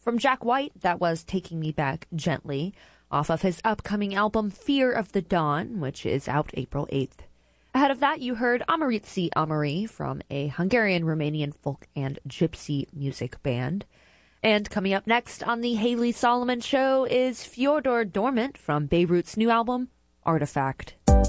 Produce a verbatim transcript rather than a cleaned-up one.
From Jack White, that was Taking Me Back Gently, off of his upcoming album Fear of the Dawn, which is out April eighth. Ahead of that, you heard Amaritzi Amari from a Hungarian-Romanian folk and gypsy music band. And coming up next on the Haley Solomon Show is Fyodor Dormant from Beirut's new album, Artifact.